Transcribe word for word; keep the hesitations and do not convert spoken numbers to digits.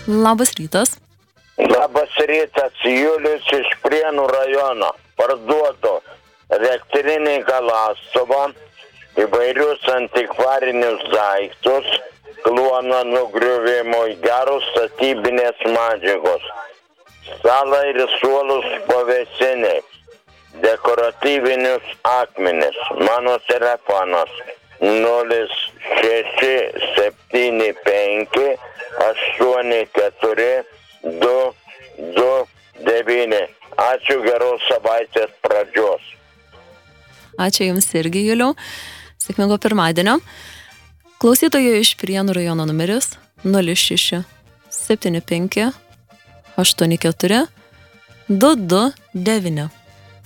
Labas rytas. Labas rytas, Julius iš Prienų rajono. Parduodu elektrinį galastuvą, įvairius antikvarinius daiktus, kluoną nugriuvimo, gerus statybinės medžiagos, stalą ir suolus pavėsiniai, dekoratyvinius akmenis. Mano telefonas nulis šeši septyni penki aštuoni keturi du du devyni. Ačiū, geros savaitės pradžios. Ačiū Jums irgi, Juliau. Sėkmingo pirmadienio. Klausytojo iš Prienų rajono numeris nulis šeši septyni penki aštuoni keturi du du devyni.